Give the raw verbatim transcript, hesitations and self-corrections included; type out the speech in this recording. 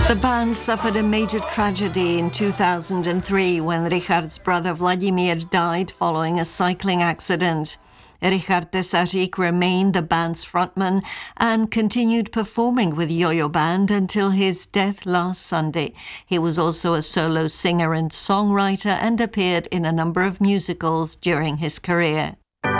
The band suffered a major tragedy in two thousand three when Richard's brother Vladimir died following a cycling accident. Richard Tesařík remained the band's frontman and continued performing with Yo-Yo Band until his death last Sunday. He was also a solo singer and songwriter and appeared in a number of musicals during his career.